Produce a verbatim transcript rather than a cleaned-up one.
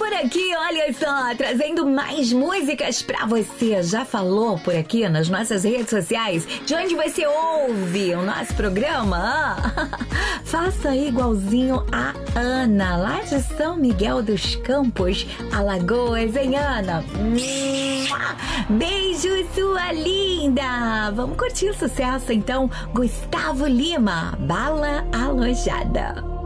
por aqui, olha só, trazendo mais músicas pra você. Já falou por aqui nas nossas redes sociais de onde você ouve o nosso programa? Faça igualzinho a Ana, lá de São Miguel dos Campos, Alagoas, hein, Ana? Beijo, sua linda! Vamos curtir o sucesso, então. Gustavo Lima, Bala Alojada.